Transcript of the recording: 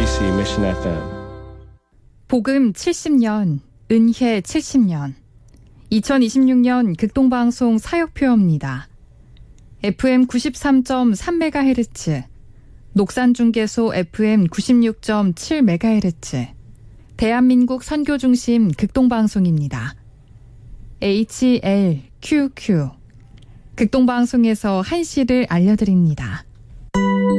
KBC Mission FM. 복음 70년, 은혜 70년. 2026년 극동방송 사역표입니다. FM 93.3MHz, 녹산중계소 FM 96.7MHz, 대한민국 선교중심 극동방송입니다. HLQQ, 극동방송에서 한시를 알려드립니다.